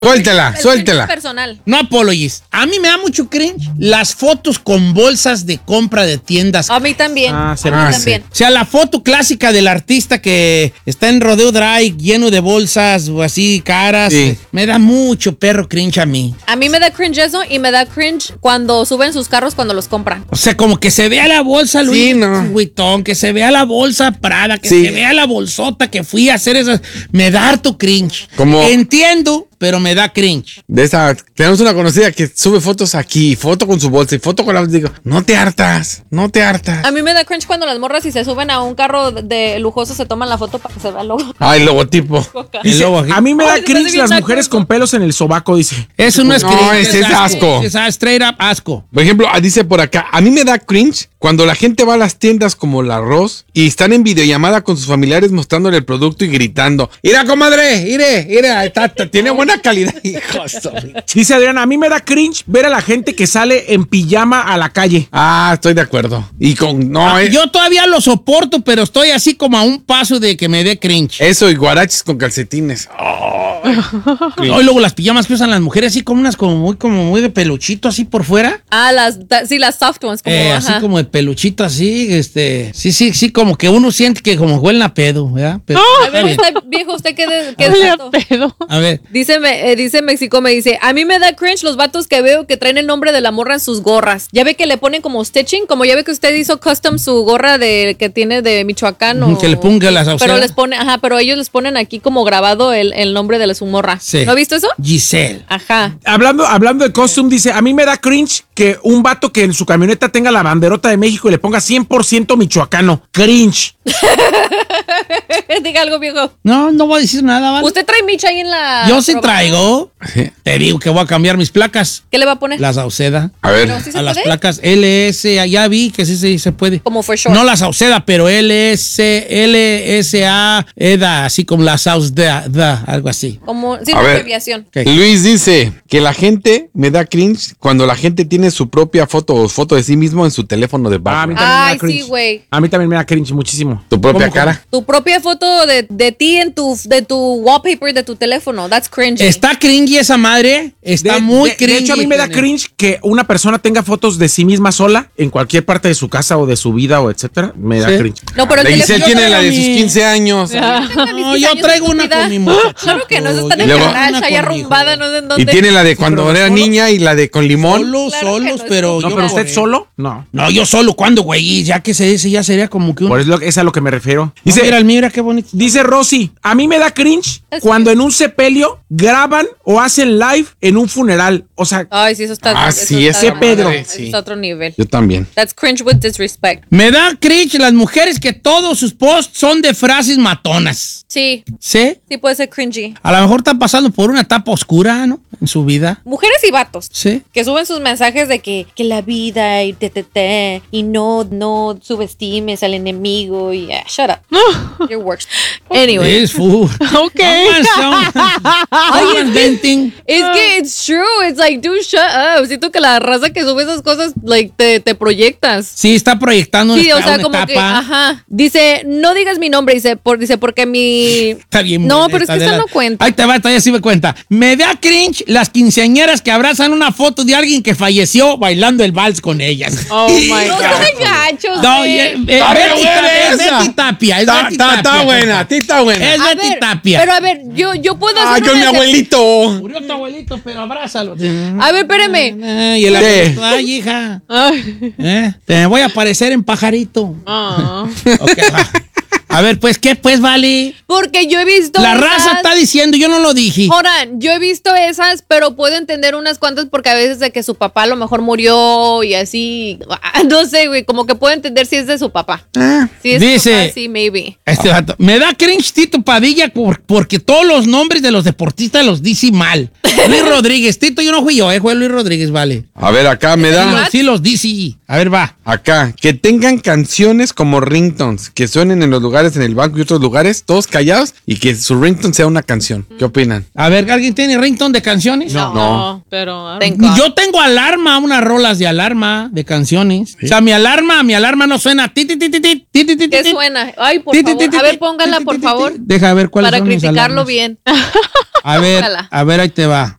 Suéltela. Personal. No apologies. A mí me da mucho cringe las fotos con bolsas de compra de tiendas. A mí también. A mí también. O sea, la foto clásica del artista que está en Rodeo Drive lleno de bolsas o así caras. Sí. Me da mucho perro cringe a mí. A mí me da cringe eso y me da cringe cuando suben sus carros cuando los compran. O sea, como que se vea la bolsa Louis Vuitton, que se vea la bolsa Prada, que se vea la bolsota que fui a hacer esas. Me da harto cringe. Entiendo, pero me da cringe. Tenemos una conocida que sube fotos aquí, foto con su bolsa y foto con la... Digo, no te hartas. A mí me da cringe cuando las morras si se suben a un carro de lujoso se toman la foto para que se vea el logo. El logotipo. Dice, a mí me da cringe las mujeres con pelos en el sobaco, dice. Eso no es cringe. No, es asco. Es straight up asco. Por ejemplo, dice por acá, a mí me da cringe cuando la gente va a las tiendas como la Ross y están en videollamada con sus familiares mostrándole el producto y gritando, ¡Mira, comadre! ¡Mira! Tiene buena calidad. Dice Adriana, a mí me da cringe ver a la gente que sale en pijama a la calle. Estoy de acuerdo. Y con... Yo todavía lo soporto, pero estoy así como a un paso de que me dé cringe. Eso y guaraches con calcetines. Y luego las pijamas que usan las mujeres así como unas como muy de peluchito así por fuera. Las soft ones. Así como de peluchito así, sí, como que uno siente que como huelen a pedo, ¿verdad? Pero, a ver, viejo, ¿usted qué es pedo? A ver. Dice México, me dice, a mí me da cringe los vatos que veo que traen el nombre de la morra en sus gorras. Ya ve que le ponen como stitching, como ya ve que usted hizo custom su gorra que tiene de Michoacán. Que le ponga las pero les pone, pero ellos les ponen aquí como grabado el nombre de su morra. Sí. ¿No ha visto eso? Giselle. Ajá. Hablando de costume, dice, a mí me da cringe que un vato que en su camioneta tenga la banderota de México y le ponga 100% michoacano. Cringe. Diga algo, viejo. No voy a decir nada, ¿vale? ¿Usted trae micha ahí en la... Yo sí traigo. Te digo que voy a cambiar mis placas. ¿Qué le va a poner? La Sauceda. A ver. ¿Sí a las placas LS, ya vi que sí se puede. Como for sure. No la Sauceda, pero LSA, EDA, así como la Sauceda, algo así. Como, sí, una abreviación. Luis dice que la gente me da cringe cuando la gente tiene su propia foto o foto de sí mismo en su teléfono de background. Ay, sí, güey. A mí también me da cringe muchísimo. ¿Tu propia cara? Tu propia foto de ti de tu wallpaper de tu teléfono. That's cringy. Está cringy esa madre. Está muy cringy. De hecho, a mí me da cringe que una persona tenga fotos de sí misma sola en cualquier parte de su casa o de su vida o etcétera. Me da cringe. No, pero Giselle tiene la de sus 15 años. No, yo traigo una con mi muchacho. Claro que no, eso está en el garage, allá arrumbada, no sé en dónde. Y tiene la de cuando era niña y la de con limón. Solos, pero yo... ¿pero usted solo? No. No, yo solo. ¿Cuándo, güey? Ya que ese ya sería como que un... Por eso es a lo que me refiero. Dice, mira qué bonito. Dice Rosy, a mí me da cringe cuando en un sepelio graban o hacen live en un funeral. O sea... Ay, sí, eso está... sí, ese Pedro. Eso está otro nivel. Yo también. That's cringe with disrespect. Me da cringe las mujeres que todos sus posts son de frases matonas. Sí. ¿Sí? Sí, puede ser cringy. A lo mejor están pasando por una etapa oscura, ¿no? En su vida. Mujeres y vatos. Sí. Que suben sus mensajes de que la vida y y no subestimes al enemigo y shut up. Your worst. Anyway. It's food. Okay. Es que it's true. It's like, dude, shut up. Siento que la raza que sube esas cosas, like, te proyectas. Sí, está proyectando sí, o sea, una como etapa. que, ajá. Dice, no digas mi nombre, dice porque mi... Está bien. No, pero es que esta no cuenta. Ahí te va, ya sí me cuenta. Me da cringe las quinceañeras que abrazan una foto de alguien que falleció bailando el vals con ellas. Oh, my God. No son gachos, no, Betty Tapia. Está buena, está buena. Es Betty Tapia. Pero a ver, yo puedo hacer Ay, con mi abuelito. Murió tu abuelito, pero abrázalo. A ver, espérame. Y el abuelito, ay, hija. Te voy a aparecer en pajarito. Okay, va. A ver, pues, ¿qué pues, vale? Porque yo he visto La raza está diciendo, yo no lo dije. Ahora, yo he visto esas, pero puedo entender unas cuantas porque a veces de que su papá a lo mejor murió y así, no sé, güey, como que puedo entender si es de su papá. Si es dice, de su papá, sí, maybe. Este vato, me da cringe Tito Padilla porque todos los nombres de los deportistas los dice mal. Luis Rodríguez, Tito, yo no fui yo, fue Luis Rodríguez, vale. A ver, acá me da... Sí, los dice. A ver, va. Acá, que tengan canciones como ringtones, que suenen en los lugares, en el banco y otros lugares, todos callados, y que su ringtone sea una canción. ¿Qué opinan? A ver, ¿alguien tiene ringtone de canciones? No. Pero yo tengo alarma, unas rolas de alarma de canciones. ¿Sí? O sea, mi alarma no suena. ¿Qué suena? Ay, por favor. A ver, póngala, por favor. Deja ver cuál es. Para criticarlo bien. A ver, ahí te va.